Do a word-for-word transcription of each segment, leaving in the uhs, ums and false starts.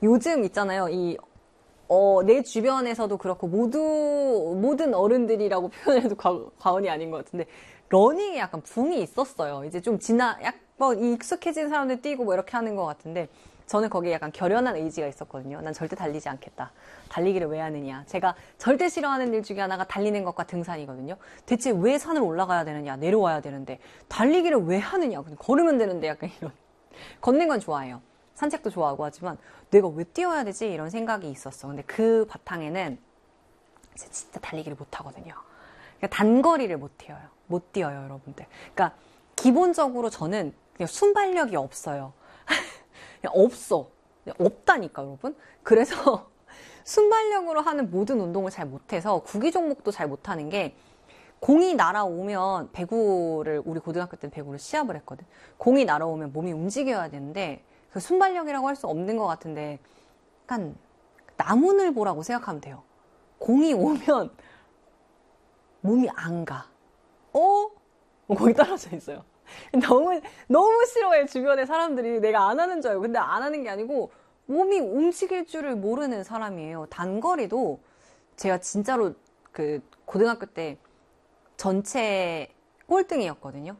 요즘 있잖아요. 이, 어, 내 주변에서도 그렇고, 모두, 모든 어른들이라고 표현해도 과, 과언이 아닌 것 같은데, 러닝에 약간 붐이 있었어요. 이제 좀 지나, 약간 익숙해진 사람들 뛰고 뭐 이렇게 하는 것 같은데, 저는 거기에 약간 결연한 의지가 있었거든요. 난 절대 달리지 않겠다. 달리기를 왜 하느냐. 제가 절대 싫어하는 일 중에 하나가 달리는 것과 등산이거든요. 대체 왜 산을 올라가야 되느냐. 내려와야 되는데. 달리기를 왜 하느냐. 그냥 걸으면 되는데 약간 이런. 걷는 건 좋아해요. 산책도 좋아하고 하지만 내가 왜 뛰어야 되지? 이런 생각이 있었어. 근데 그 바탕에는 진짜 달리기를 못 하거든요. 그러니까 단거리를 못 뛰어요. 못 뛰어요, 여러분들. 그러니까 기본적으로 저는 그냥 순발력이 없어요. 그냥 없어. 그냥 없다니까, 여러분. 그래서 순발력으로 하는 모든 운동을 잘 못해서 구기 종목도 잘 못하는 게 공이 날아오면 배구를 우리 고등학교 때는 배구를 시합을 했거든. 공이 날아오면 몸이 움직여야 되는데 그 순발력이라고 할 수 없는 것 같은데 약간 나무늘보라고 생각하면 돼요. 공이 오면 몸이 안 가. 어? 거기 떨어져 있어요. 너무 너무 싫어해 주변의 사람들이. 내가 안 하는 줄 알고. 근데 안 하는 게 아니고 몸이 움직일 줄을 모르는 사람이에요. 단거리도 제가 진짜로 그 고등학교 때 전체 꼴등이었거든요.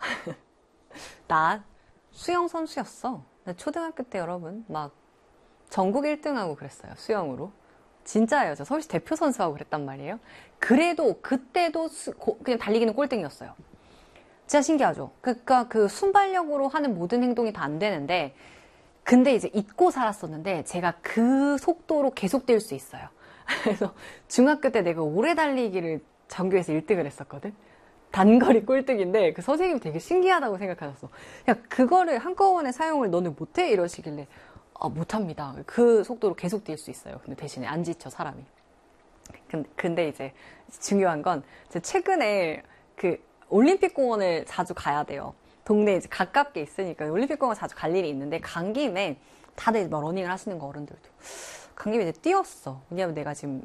나 수영 선수였어. 나 초등학교 때 여러분 막 전국 일 등하고 그랬어요. 수영으로. 진짜예요. 저 서울시 대표 선수하고 그랬단 말이에요. 그래도 그때도 수, 고, 그냥 달리기는 꼴등이었어요. 진짜 신기하죠. 그러니까 그 순발력으로 하는 모든 행동이 다 안 되는데 근데 이제 잊고 살았었는데 제가 그 속도로 계속 뛸 수 있어요. 그래서 중학교 때 내가 오래 달리기를 전교에서 일 등을 했었거든. 단거리 꼴등인데 그 선생님이 되게 신기하다고 생각하셨어. 야, 그거를 한꺼번에 사용을 너는 못해? 이러시길래 아, 못합니다. 그 속도로 계속 뛸 수 있어요. 근데 대신에 안 지쳐 사람이. 근데, 근데 이제 중요한 건 최근에 그 올림픽 공원을 자주 가야 돼요. 동네에 이제 가깝게 있으니까 올림픽 공원 자주 갈 일이 있는데 간 김에 다들 뭐 러닝을 하시는 거 어른들도 간 김에 이제 뛰었어. 왜냐면 내가 지금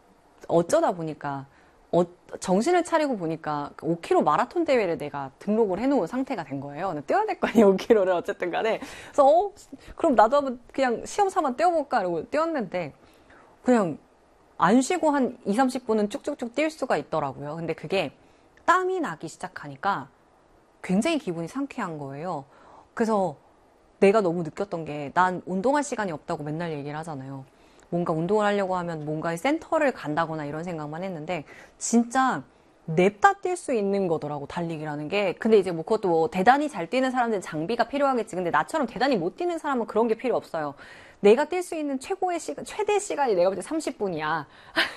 어쩌다 보니까 어, 정신을 차리고 보니까 오 킬로미터 마라톤 대회를 내가 등록을 해놓은 상태가 된 거예요. 뛰어야 될 거 아니에요, 오 킬로미터를 어쨌든 간에. 그래서 어, 그럼 나도 한번 그냥 시험 삼아 뛰어볼까 이러고 뛰었는데 그냥 안 쉬고 한 이, 삼십 분은 쭉쭉쭉 뛸 수가 있더라고요. 근데 그게 땀이 나기 시작하니까 굉장히 기분이 상쾌한 거예요. 그래서 내가 너무 느꼈던 게 난 운동할 시간이 없다고 맨날 얘기를 하잖아요. 뭔가 운동을 하려고 하면 뭔가의 센터를 간다거나 이런 생각만 했는데 진짜 냅다 뛸 수 있는 거더라고, 달리기라는 게. 근데 이제 뭐 그것도 뭐 대단히 잘 뛰는 사람들은 장비가 필요하겠지. 근데 나처럼 대단히 못 뛰는 사람은 그런 게 필요 없어요. 내가 뛸 수 있는 최고의 시간, 최대 시간이 내가 볼 때 삼십 분이야.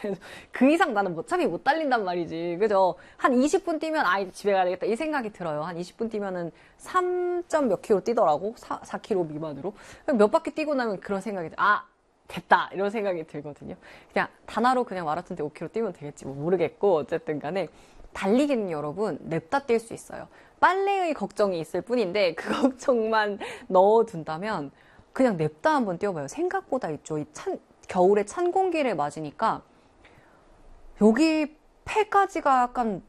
그 이상 나는 어차피 못 달린단 말이지. 그죠? 한 이십 분 뛰면 아, 이제 집에 가야 되겠다. 이 생각이 들어요. 한 이십 분 뛰면은 삼 점 몇 킬로 뛰더라고. 사, 사 킬로미터 미만으로. 몇 바퀴 뛰고 나면 그런 생각이 들어. 아, 됐다 이런 생각이 들거든요. 그냥 단화로 그냥 마라톤 때 오 킬로미터 뛰면 되겠지 뭐 모르겠고 어쨌든 간에 달리기는 여러분 냅다 뛸 수 있어요. 빨래의 걱정이 있을 뿐인데 그 걱정만 넣어둔다면 그냥 냅다 한번 뛰어봐요. 생각보다 있죠. 이 찬, 겨울에 찬 공기를 맞으니까 여기 폐까지가 약간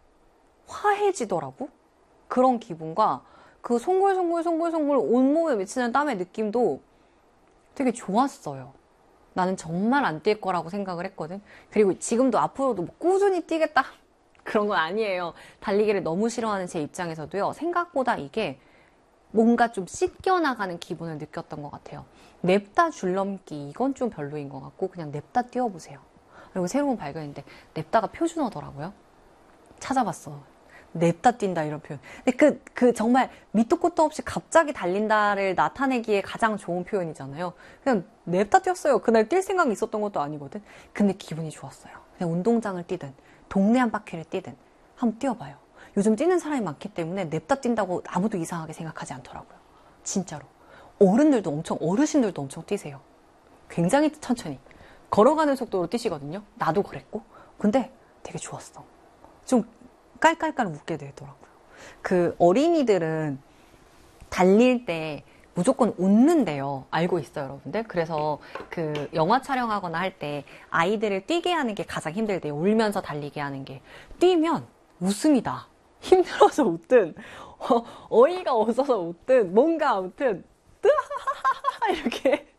화해지더라고. 그런 기분과 그 송골송골송골송골 온몸에 맺히는 땀의 느낌도 되게 좋았어요. 나는 정말 안 뛸 거라고 생각을 했거든. 그리고 지금도 앞으로도 뭐 꾸준히 뛰겠다 그런 건 아니에요. 달리기를 너무 싫어하는 제 입장에서도요. 생각보다 이게 뭔가 좀 씻겨나가는 기분을 느꼈던 것 같아요. 냅다 줄넘기 이건 좀 별로인 것 같고 그냥 냅다 뛰어보세요. 그리고 새로운 발견인데 냅다가 표준어더라고요. 찾아봤어. 냅다 뛴다 이런 표현. 근데 그, 그 정말 밑도 끝도 없이 갑자기 달린다를 나타내기에 가장 좋은 표현이잖아요. 그냥 냅다 뛰었어요. 그날 뛸 생각이 있었던 것도 아니거든. 근데 기분이 좋았어요. 그냥 운동장을 뛰든 동네 한 바퀴를 뛰든 한번 뛰어봐요. 요즘 뛰는 사람이 많기 때문에 냅다 뛴다고 아무도 이상하게 생각하지 않더라고요. 진짜로. 어른들도 엄청, 어르신들도 엄청 뛰세요. 굉장히 천천히. 걸어가는 속도로 뛰시거든요. 나도 그랬고. 근데 되게 좋았어. 좀 깔깔깔 웃게 되더라고요. 그 어린이들은 달릴 때 무조건 웃는데요. 알고 있어요, 여러분들. 그래서 그 영화 촬영하거나 할 때 아이들을 뛰게 하는 게 가장 힘들대요. 울면서 달리게 하는 게. 뛰면 웃음이다. 힘들어서 웃든 어, 어이가 없어서 웃든 뭔가 아무튼 뜨하하하하 이렇게